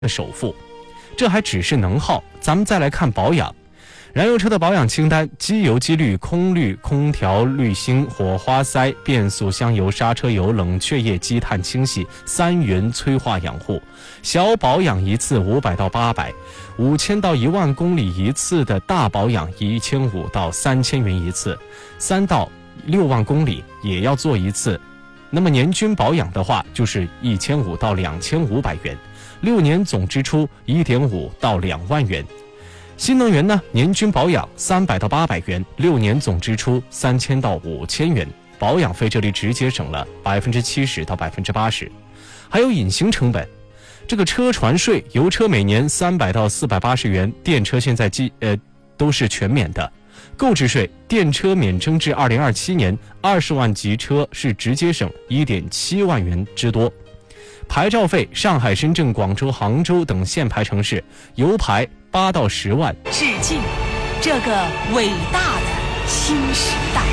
的首富。这还只是能耗，咱们再来看保养。燃油车的保养清单：机油、机滤、空滤、空调滤芯、火花塞、变速箱油、刹车油、冷却液、积碳清洗、3元催化养护。小保养一次500到800，5000到1万公里一次的大保养1500到3000元一次，3到6万公里也要做一次。那么年均保养的话，就是1500到2500元，6年总支出1.5到2万元。新能源呢，年均保养300到800元，6年总支出3000到5000元，保养费这里直接省了70%到80%。还有隐形成本，这个车船税，油车每年300到480元，电车现在都是全免的。购置税，电车免征至2027年，20万级车是直接省1.7万元之多。牌照费，上海、深圳、广州、杭州等限牌城市油牌8到10万。 致敬这个伟大的新时代。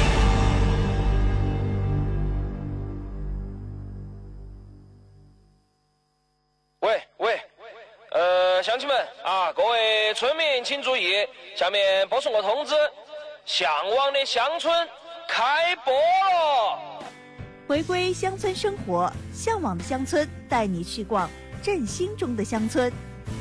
乡亲们啊，各位村民请注意，下面播送个通知：向往的乡村开播了！ 回归乡村生活，向往的乡村带你去逛振兴中的乡村。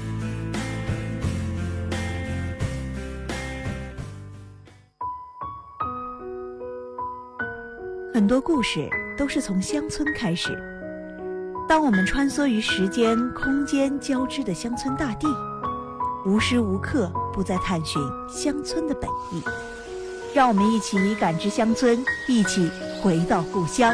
很多故事都是从乡村开始。当我们穿梭于时间、空间交织的乡村大地，无时无刻不在探寻乡村的本意。让我们一起感知乡村，一起回到故乡。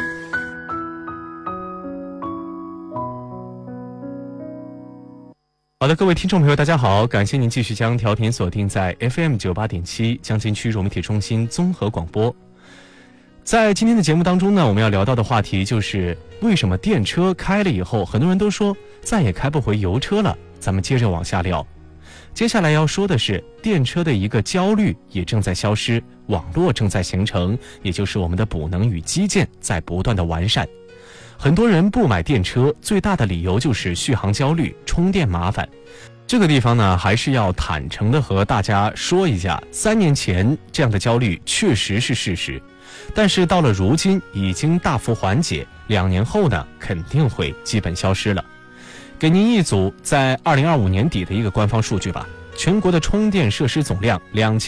好的，各位听众朋友大家好，感谢您继续将调频锁定在 FM 98.7江津区融媒体中心综合广播。在今天的节目当中呢，我们要聊到的话题就是为什么电车开了以后，很多人都说再也开不回油车了。咱们接着往下聊。接下来要说的是，电车的一个焦虑也正在消失，网络正在形成，也就是我们的补能与基建在不断的完善。很多人不买电车，最大的理由就是续航焦虑、充电麻烦。这个地方呢，还是要坦诚的和大家说一下，3年前这样的焦虑确实是事实。但是到了如今已经大幅缓解，2年后呢肯定会基本消失了。给您一组在2025年底的一个官方数据吧。全国的充电设施总量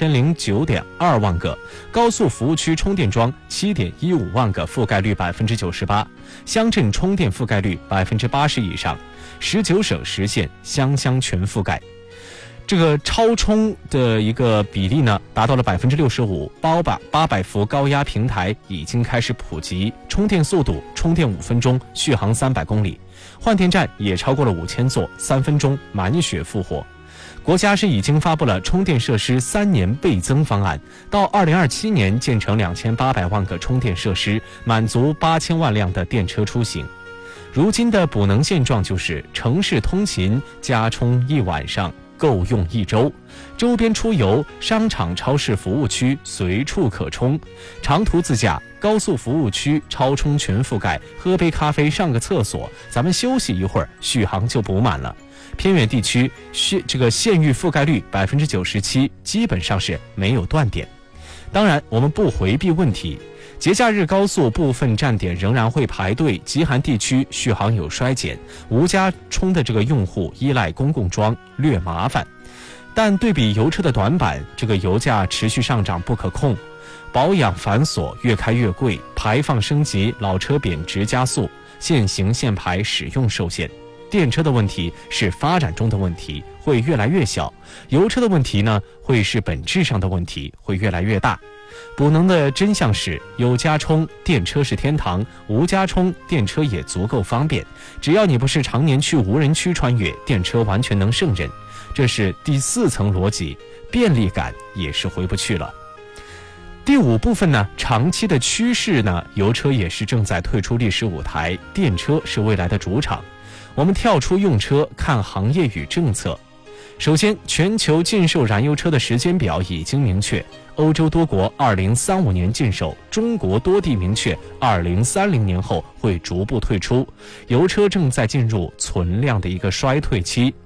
2009.2万个，高速服务区充电桩7.15万个，覆盖率98%，乡镇充电覆盖率80%以上，19省实现乡乡全覆盖。这个超充的一个比例呢，达到了65%，包把800伏高压平台已经开始普及，充电速度充电5分钟，续航300公里，换电站也超过了5000座，3分钟满血复活。国家是已经发布了充电设施3年倍增方案，到2027年建成2800万个充电设施，满足8000万辆的电车出行。如今的补能现状就是城市通勤加充1晚上够用1周，周边出游、商场、超市服务区随处可充，长途自驾、高速服务区超充全覆盖，喝杯咖啡、上个厕所，咱们休息一会儿，续航就补满了。偏远地区县域覆盖率97%，基本上是没有断点。当然，我们不回避问题，节假日高速部分站点仍然会排队，极寒地区续航有衰减，无加充的这个用户依赖公共桩，略麻烦。但对比油车的短板，这个油价持续上涨不可控，保养繁琐，越开越贵，排放升级，老车贬值加速，限行限牌使用受限。电车的问题是发展中的问题，会越来越小；油车的问题呢，会是本质上的问题，会越来越大。补能的真相是，有加充电车是天堂，无加充电车也足够方便。只要你不是常年去无人区穿越，电车完全能胜任。这是第4层逻辑，便利感也是回不去了。第5部分呢，长期的趋势呢，油车也是正在退出历史舞台，电车是未来的主场。我们跳出用车看行业与政策。首先，全球禁售燃油车的时间表已经明确，欧洲多国2035年禁售，中国多地明确2030年后会逐步退出。油车正在进入存量的一个衰退期。